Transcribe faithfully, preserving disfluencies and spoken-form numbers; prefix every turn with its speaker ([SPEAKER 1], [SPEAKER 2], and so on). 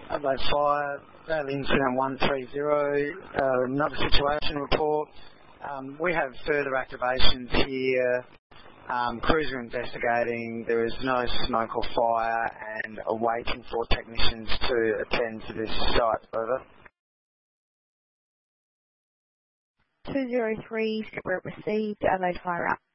[SPEAKER 1] Adelaide Fire, Daily Incident one three zero, uh, another situation report. Um, we have further activations here. Um, crews are investigating. There is no smoke or fire and are waiting for technicians to attend to this site. Over.
[SPEAKER 2] two zero three, script received, Adelaide Fire up.